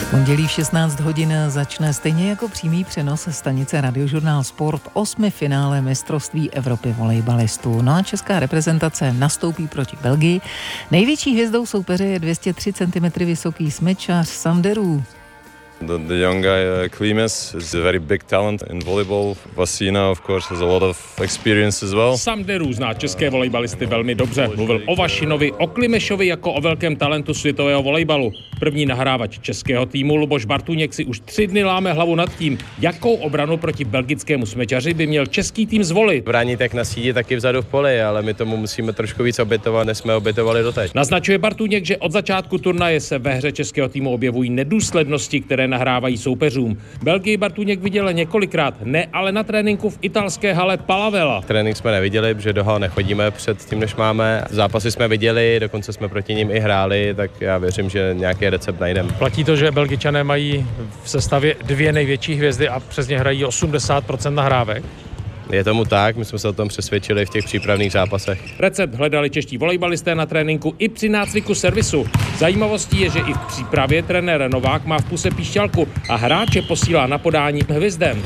Pondělí v 16 hodin začne stejně jako přímý přenos stanice Radiožurnál Sport 8. finále mistrovství Evropy volejbalistů. No a česká reprezentace nastoupí proti Belgii. Největší hvězdou soupeře je 203 cm vysoký smečař Sam Derů. The young guy Klimes is a very big talent in volleyball. Vasina of course has a lot of experience as well. Sam Derů zná české volejbalisty velmi dobře. Mluvil o Vašinovi, o Klimešovi jako o velkém talentu světového volejbalu. První nahrávač českého týmu Luboš Bartůněk si už 3 dny láme hlavu nad tím, jakou obranu proti belgickému smečaři by měl český tým zvolit. Bránit jak na síti, tak i vzadu v poli, ale my tomu musíme trošku víc obětovat, než jsme obětovali doteď. Naznačuje Bartůněk, že od začátku turnaje se ve hře českého týmu objevují nedůslednosti, které nahrávají soupeřům. Belgii Bartůněk viděl několikrát, ne ale na tréninku v italské hale Palavela. Trénink jsme neviděli, protože do hal nechodíme před tím, než máme. Zápasy jsme viděli, dokonce jsme proti nim i hráli, tak já věřím, že nějaký recept najdeme. Platí to, že Belgičané mají v sestavě 2 největší hvězdy a přes ně hrají 80% nahrávek. Je tomu tak, my jsme se o tom přesvědčili v těch přípravných zápasech. Recept hledali čeští volejbalisté na tréninku i při nácviku servisu. Zajímavostí je, že i v přípravě trenér Novák má v puse píšťalku a hráče posílá na podání hvězdem.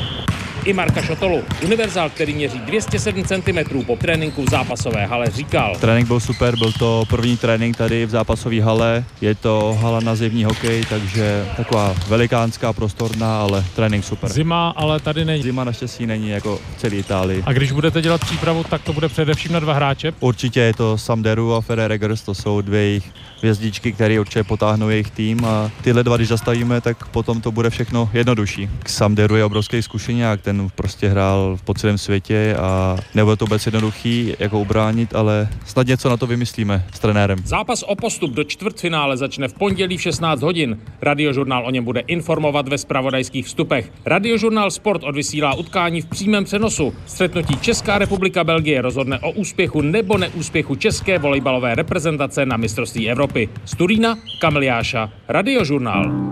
I Marka Šotolu, univerzál, který měří 207 cm po tréninku v zápasové hale, říkal. Trénink byl super, byl to první trénink tady v zápasové hale. Je to hala na zimní hokej, takže taková velikánská, prostorná, ale trénink super. Zima ale tady není. Zima naštěstí není jako v celé Itálii. A když budete dělat přípravu, tak to bude především na 2 hráče? Určitě je to Sam Derů a Fede Regers, to jsou 2 jejich hvězdičky, které určitě potáhnou jejich tým a tyhle 2, když zastavíme, tak potom to bude všechno jednodušší. Sam Derů je obrovský zkušeňák, ten prostě hrál po celém světě a nebude to vůbec jednoduchý jako ubránit, ale snad něco na to vymyslíme s trenérem. Zápas o postup do čtvrtfinále začne v pondělí v 16 hodin. Radiožurnál o něm bude informovat ve zpravodajských vstupech. Radiožurnál Sport odvysílá utkání v přímém přenosu. Střetnutí Česká republika Belgie rozhodne o úspěchu nebo neúspěchu české volejbalové reprezentace na mistrovství Evropy. Z Turína Kamil Jáša, Radiožurnál.